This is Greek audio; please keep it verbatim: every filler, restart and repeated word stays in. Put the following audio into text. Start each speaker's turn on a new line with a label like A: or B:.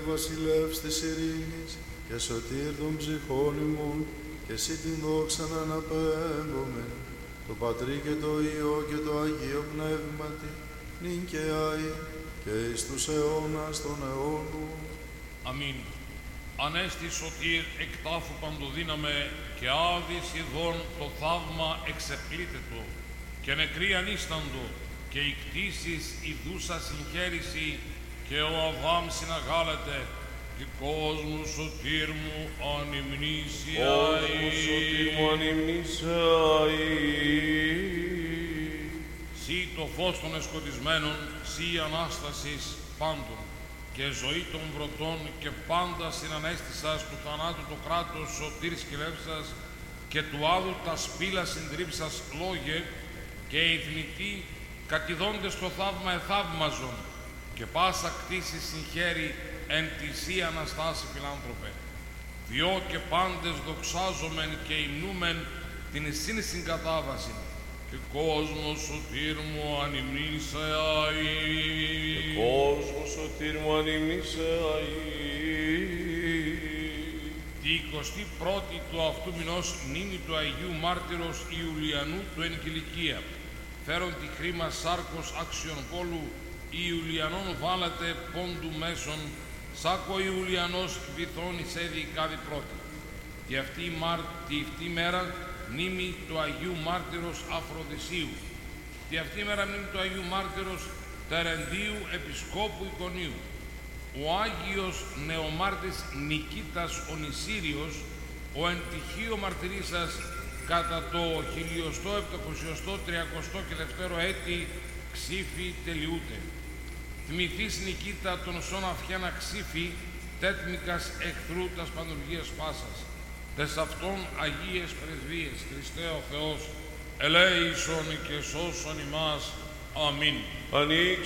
A: Βασιλεύς της ειρήνης και σωτήρ των ψυχών ημών, και εσύ την δόξα να αναπέμπομεν, το Πατρί και το Υιό και το Αγίο Πνεύματι, νυν και αεί και εις τους αιώνας των αιώνων.
B: Αμήν. Ανέστη σωτήρ εκ τάφου παντοδύναμε, και άδεις ειδών το θαύμα εξεπλήτετο, και νεκροί ανίσταντο, και οι κτήσεις ιδούσα συγχαίρηση, και ο Αβάμ συναγάλεται, και κόσμου σωτήρ μου ανυμνήσια
C: Κόσμου σωτήρ μου ανυμνήσια
B: Σύ το φως των εσκοτισμένων, σύ η Ανάστασης πάντων, και ζωή των βρωτών, και πάντα συνανέστησας του θανάτου το κράτος σωτήρ σκυλεύσας, και του άδου τα σπήλα συντρίψας λόγε, και οι θνητοί κατηδόντες το θαύμα εθαύμαζον, και πάσα κτήση συγχαίρει εν τη σύ Αναστάση φιλάνθρωπε. Διό και πάντες δοξάζομεν και υμνούμεν την εσύν συγκατάβαση, και κόσμος σωτήρ μου ανυμνήσεαι.
C: Και κόσμος σωτήρ μου ανυμνήσεαι.
B: Τη εικοστή πρώτη του αυτού μηνός μνήμη του Αγίου Μάρτυρος Ιουλιανού του εν Κιλικία. Φέρον τη χρήμα σάρκος άξιον πόλου, Ιουλιανών βάλατε πόντου μέσον, σάκο Ιουλιανός βυθών εισέδη κάδη πρώτη. Τη αυτή, μάρ, τη αυτή μέρα μνήμη του Αγίου Μάρτυρος Αφροδισίου. Τη αυτή μέρα μνήμη του Αγίου Μάρτυρος Τερεντίου Επισκόπου Εικονίου. Ο Άγιος Νεομάρτης Νικήτας ο Νησύριος, ο εν τυχείο μαρτυρήσας κατά το χιλιοστό, επτακοσιοστό, τριακοστό και δευτέρο έτη ξύφη τελειούται. Θυμηθείς Νικήτα τον σώνα αυχένα ξύφη, τέτμικας εχθρού τας παντουργίας πάσας. Τες αυτών Αγίες Πρεσβείες, Χριστέ ο Θεός, ελέησον και σώσον ημάς. Αμήν.
C: Ανοίξ